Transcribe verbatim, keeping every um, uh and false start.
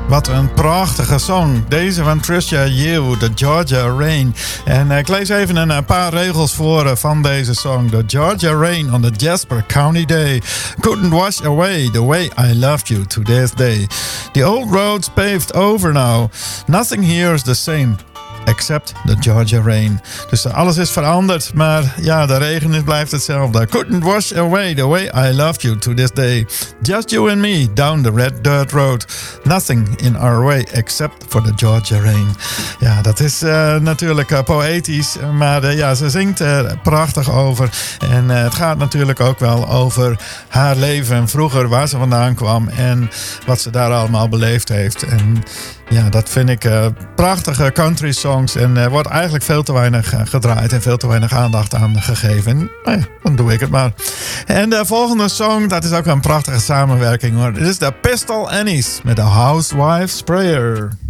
Wat een prachtige song. Deze van Trisha Yew, The Georgia Rain. En uh, ik lees even een, een paar regels voor uh, van deze song. The Georgia Rain on the Jasper County Day couldn't wash away the way I loved you to this day. The old road's paved over now. Nothing here is the same. Except the Georgia rain. Dus alles is veranderd, maar ja, de regen is, blijft hetzelfde. Couldn't wash away the way I loved you to this day. Just you and me down the red dirt road. Nothing in our way except for the Georgia rain. Ja, dat is uh, natuurlijk uh, poëtisch, maar uh, ja, ze zingt er prachtig over. En uh, het gaat natuurlijk ook wel over haar leven vroeger, waar ze vandaan kwam en wat ze daar allemaal beleefd heeft. En ja, dat vind ik uh, prachtige country songs. En er uh, wordt eigenlijk veel te weinig uh, gedraaid en veel te weinig aandacht aan gegeven. En, nou ja, dan doe ik het maar. En de volgende song, dat is ook een prachtige samenwerking hoor. Dit is de Pistol Annies met de Housewife's Prayer.